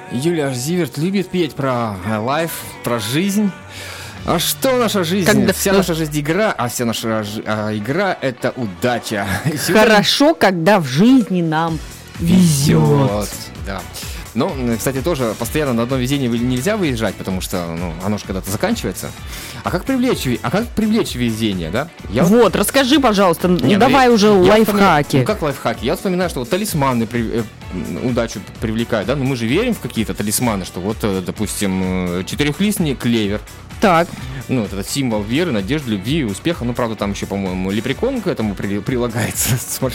Юлия Зиверт любит петь про лайф, про жизнь. А что наша жизнь? Вся наша жизнь игра, а вся наша игра – это удача. Хорошо, когда в жизни нам везет. Да. Ну, кстати, тоже постоянно на одно везение нельзя выезжать, потому что оно же когда-то заканчивается. А как привлечь везение, да? Вот, расскажи, пожалуйста, давай уже лайфхаки. Как лайфхаки? Я вспоминаю, что вот талисманы удачу привлекают, да? Но мы же верим в какие-то талисманы, что вот, допустим, четырехлистный клевер. Так. Ну, вот этот символ веры, надежды, любви и успеха. Ну, правда, там еще, по-моему, лепрекон к этому прилагается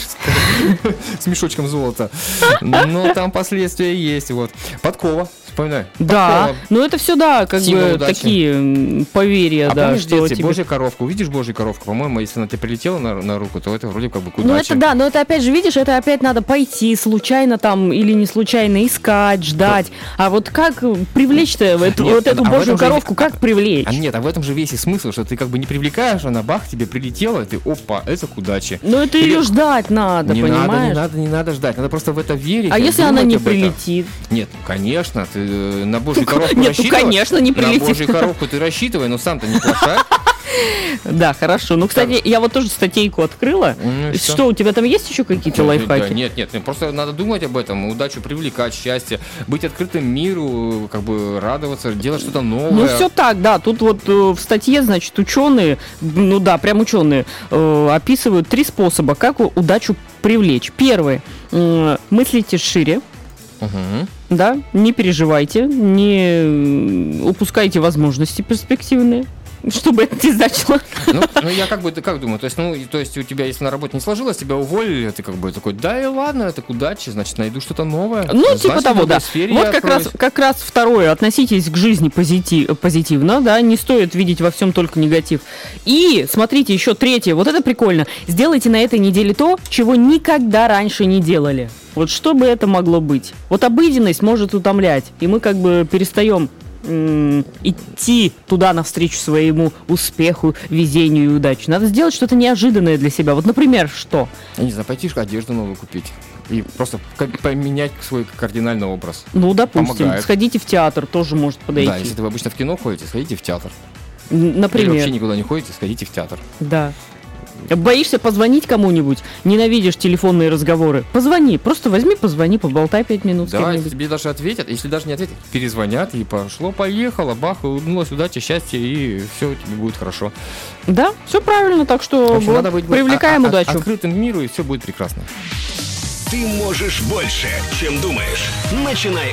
с мешочком золота. Но там последствия есть. Вот. Подкова. Вспоминаю. Да, но это все, да, как бы такие поверья, да. Помнишь, что тебе... Божья коровка, увидишь Божью коровку, по-моему, если она тебе прилетела на руку, то это вроде как бы к удаче. Ну это да, но это опять же, видишь, это опять надо пойти случайно там или не случайно искать, ждать. А вот как привлечь-то эту Божью коровку, как привлечь? А в этом же весь и смысл, что ты как бы не привлекаешь, она бах, тебе прилетела, и ты опа, это к удаче. Ну это ее ждать надо, понимаешь? Не надо ждать, надо просто в это верить. А если она не прилетит? Нет, конечно, ты на Божью коровку рассчитывай. Нет, конечно, не прилетит. На Божью коровку ты рассчитывай, но сам-то не плохая. Да, хорошо. Ну, кстати, я вот тоже статейку открыла. Что, у тебя там есть еще какие-то лайфхаки? Нет, просто надо думать об этом, удачу привлекать, счастье, быть открытым миру, как бы радоваться, делать что-то новое. Ну, все так, да. Тут вот в статье, значит, ученые, ну да, прям ученые, описывают 3 способа, как удачу привлечь. Первый. Мыслите шире. Да, не переживайте, не упускайте возможности перспективные. Что бы это ни значило. Ну, я как думаю, то есть у тебя, если на работе не сложилось, тебя уволили, ты как бы такой, да и ладно, это к удаче, значит, найду что-то новое. Ну, типа того, да. Вот как раз второе, относитесь к жизни позитивно, да, не стоит видеть во всем только негатив. И, смотрите, еще третье, вот это прикольно, сделайте на этой неделе то, чего никогда раньше не делали. Вот что бы это могло быть? Вот обыденность может утомлять, и мы как бы перестаем идти туда навстречу своему успеху, везению и удаче. Надо сделать что-то неожиданное для себя. Вот, например, что? Я не знаю, пойти одежду новую купить. И просто поменять свой кардинальный образ. Ну, допустим, помогает. Сходите в театр, тоже может подойти. Да, если вы обычно в кино ходите, сходите в театр. Например. Или вообще никуда не ходите, сходите в театр. Да. Боишься позвонить кому-нибудь? Ненавидишь телефонные разговоры? Позвони, просто возьми, позвони, поболтай 5 минут. Да, если тебе даже ответят, если даже не ответят, перезвонят, и пошло-поехало, бах, улыбнулось, удача, счастье, и все тебе будет хорошо. Да, все правильно, так что общем, надо быть привлекаем удачу. Открытым миру, и все будет прекрасно. Ты можешь больше, чем думаешь. Начинай